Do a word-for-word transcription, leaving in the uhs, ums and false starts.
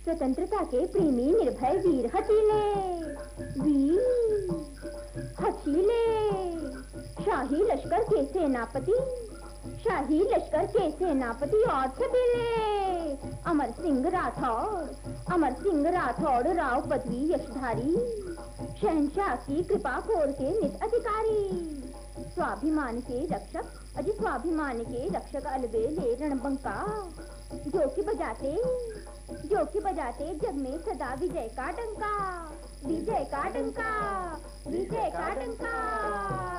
स्वतंत्रता के प्रेमी निर्भय वीर हसीले, वीर हसीले, शाही लश्कर के सेनापति, शाही लश्कर के सेनापति और छबीले, अमर सिंह राठौड़, अमर सिंह राठौड़ राव पदवी यशधारी, शहंशाह की कृपा कोर के नित अधिकारी, स्वाभिमान के रक्षक, अजी स्वाभिमान के रक्षक अलबेले रणबंका, जो कि बजाते, जो कि बजाते जग में सदा विजय का डंका, विजय का डंका, विजय का डंका।